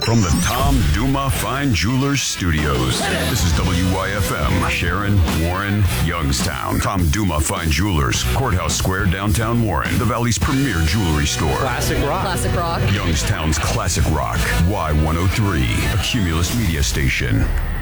From the Tom Duma Fine Jewelers Studios, this is WYFM, Sharon, Warren, Youngstown. Tom Duma Fine Jewelers, Courthouse Square, downtown Warren, the Valley's premier jewelry store. Classic rock. Classic rock. Youngstown's classic rock, Y103, a Cumulus media station.